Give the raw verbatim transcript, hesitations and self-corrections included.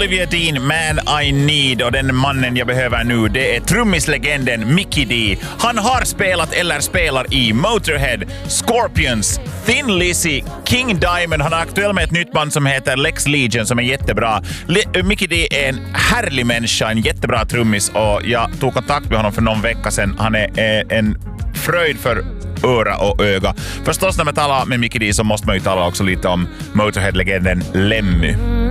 Olivia Dean, Man I Need, och den mannen jag behöver nu, det är trummislegenden Mikkey D. Han har spelat eller spelar i Motorhead, Scorpions, Thin Lizzy, King Diamond. Han är aktuell med ett nytt band som heter Lex Legion som är jättebra. Le- Mikkey D är en härlig människa, en jättebra trummis, och jag tog kontakt med honom för någon vecka sedan. Han är eh, en fröjd för öra och öga. Förstås när man talar med Mikkey D så måste man ju tala också lite om Motorhead-legenden Lemmy.